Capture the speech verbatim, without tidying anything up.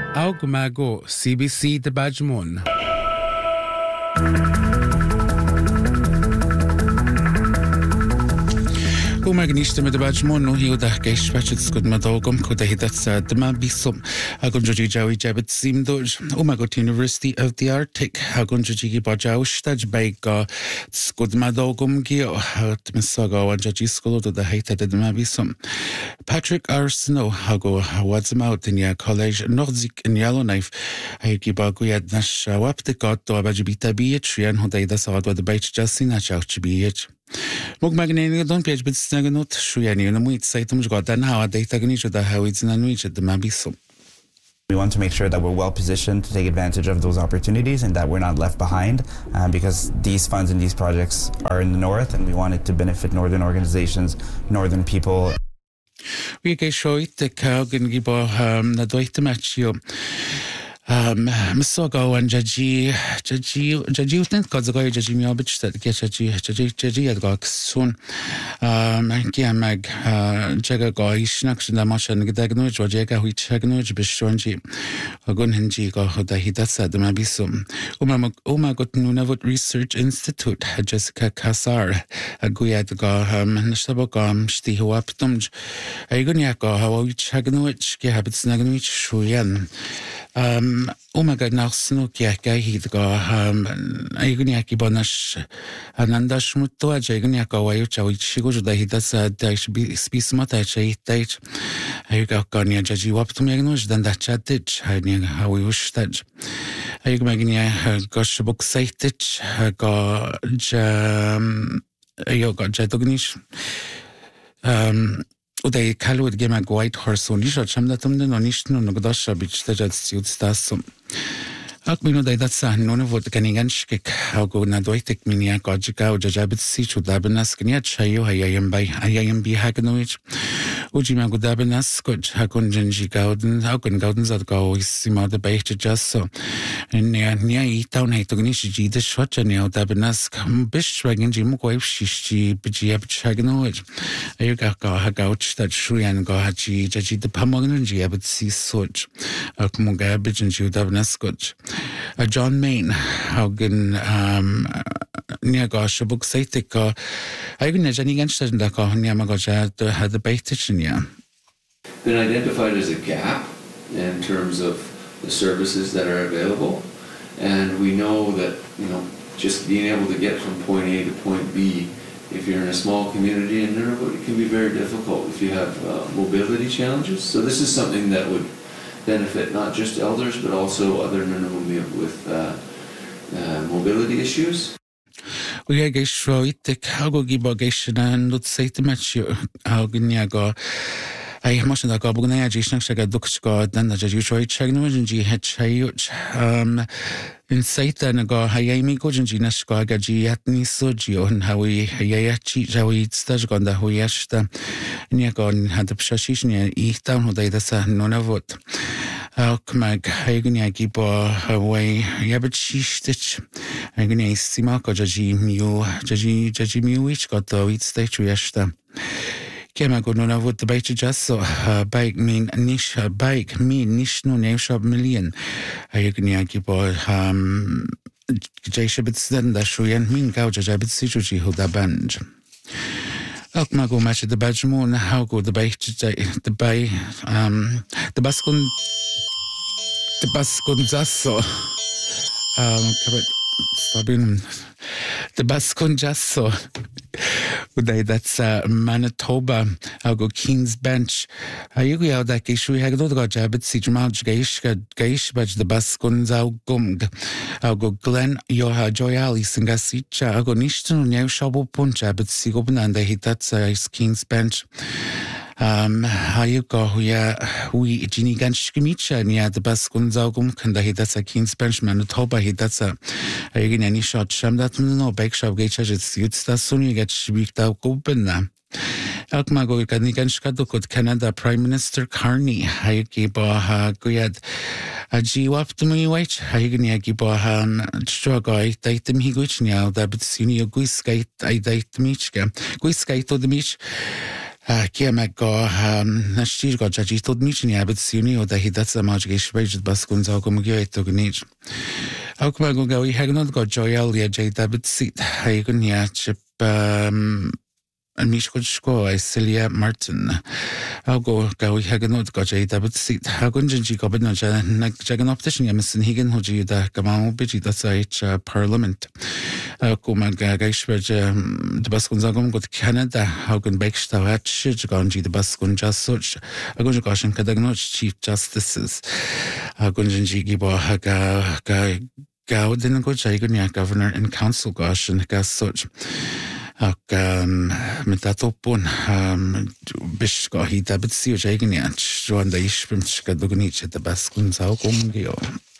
Augmago, C B C de Bajmon. Umagniste med Bajmon no hiu da geis patchet skud madogum kuda hidatsa dema bisum agunjoji jawi jabet simdoj Umagot University of the Arctic agunjoji bajaw staj baiga skud madogum gio hat misaga wanjaji skolo da heita dema bisum Patrick Arsenault hago wadzam out in ya college Nordic in Yellowknife aygi bagu yad nash wapte got do abajibita bietri an hodaida sagwa de bait jasina chawchbiet Mog magnéni don page bit snagnot shuyani and we say to Mjgodan how they tagnish the how it's an at the Mabiso. We want to make sure that we're well positioned to take advantage of those opportunities and that we're not left behind um, because these funds and these projects are in the north and we want it to benefit northern organizations, northern people. We get show it the Kaugan Gibo um the Doite Machio. Um, Misogo and Jaji, Jaji, Jaji, think because the guy Jaji Miobich that gets Jaji, Jaji, Jaji at Gok soon. Um, Giamag, Jaga Goy, Snacks and the Motion, Gadagnoj, or Jaga, which Hagnoj, Bishonji, or Gunhenji, or Hodahidasa, the Mabisum. Uma Umagot Nunavut Research Institute, Jessica Kassar, a Guyad Go, um, Nasabogam, Stihuaptumj, Agoniako, how which Hagnoj, Gahabits Nagnwich, Shuyan. Um, Umaga Narsnukia Gahidga, um, Aguniaki Bonash, Anandash Mutua, Jaguniaka, Wayucha, which she goes to the Hidasa, Dash Bismata, Chay Date, Ayuga Gania, Jaji Waptumagnus, then that chat ditch, hiding how we wish that. Ayugmagnia, Gosh book Saitich, go Jam, Ayoga Jadognish. Um, Uday Kalwood game a white horse on Nisha Chamdatum the Nonishno Nogdasha Beach the Jad Suit Stasum. Akmino day that's a none of what Ganiganshik, how go Nadoitic Minia Gojika, Jabit Sichu Dabenas, Gnia Chayo, I am by I am be Haganovich, Ujima Gudabenas, Goj Hagunjanji Gauden, Hagun Gaudens at go is Sima the Bay just so. And near near E town Hatognishi, the shot and Neo Dabenas, Bishwagon Jimko, Shishi, Bijiab Chaganovich. Ayuga Hagouch that Shuyan Gohachi, Jaji the Pamoganji, Abit Si Soch, Akmugabich and Judabenas Goj. Uh, John Main, Haugen, um, Niagosh, a book Saitika, I can Jenny Genston, the Kohanyamagoja, had the Baitichinia. Been identified as a gap in terms of the services that are available, and we know that, you know, just being able to get from point A to point B, if you're in a small community in Nunavut, it can be very difficult if you have uh, mobility challenges. So this is something that would benefit not just elders but also other Nunavut with uh, uh, mobility issues. We get show it the Kago Gibogation and not say to match you how Ginyago. I must not go Bugna Jishnak Shaga Duksko, then the Jajushoi Chagnoji had Chayuch. Um, in Satan go Hayami Gojinjinasko Gaji Yatni Sojio and how we Hayachi Jawi Stajgon the Huyashta Niagon had the Pshashishin eat down who they the San Nonavut. Alkmag Hagania Gibo away Yabachistich Agni Simako Jaji Mu Jaji Jaji Muich got the wheat statue Yashta. Kemago Nunavut the bait just so bike mean niche bike mean niche no name shop million. Agnia Gibo um Jashabits then the Shuyan mean gouge Jabit Situji who the band. Alkmago match the Bajmon, how go the bait the bay um the Bascon the Bascon Jasso um Sabin the Bascon Jasso Uday that's uh, Manitoba I'll go King's Bench Ayugi out that issue we had no got Jabit Sijmaj Gaish Gaish Baj the Bascon Zaugum I'll go Glen Yoha Joyali Singasicha I'll go Nishton New Shabu Punch Jabit Sigobin and the hit that's uh, King's Bench. Um, Hayuko, yeah, we Ginny Ganshkimicha, near the Bascon Zaugum, and the that's a King's Bench, Manitoba, he that's a again any shot, Sham that no bake shop gate, it's youth that soon you get shrieked out open now. Alkmago Ganiganshkadukut, Canada Prime Minister Carney, Hayuki Boha Guyad. A G wap to me white, Hagania Gibohan, Strogoi, Daitem Higuich now, that but senior Guiskite, I date Michka, Guiskite to the Mich. Cia me go na stír go judge tod ní sin abit siúni ó hí dat a máid géis beidir bascún á go géit go níd. Á me go gaí heganad go joyal a jé dabit si ha go níachip an mís chud sco é Celia Martin. Á go gaí heganad go jé dabit si ha gunn tí go na gan optition mis san higan hodí de go má bidí dat éit Parliament. Go me gaisbe de bascún agam go Canada ha gunn beigstá si gan dí de bascún just such a gun go sin cad nó Chief Justices a gunn tí gibá ga ga ga den go gon Governor and Council gosin gas such. Ac um, mit dat opbún um, bis go hí dabit síú éigeníant, Joan da isbrim go doganníte de bascún á gom gío.